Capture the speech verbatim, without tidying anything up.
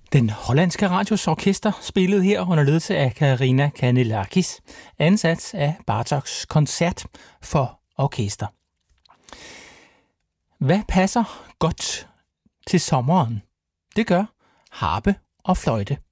Den hollandske radios orkester spillede her under ledelse af Karina Kanellakis, ansat af Bartoks koncert for orkester. Hvad passer godt til sommeren? Det gør harpe og fløjte.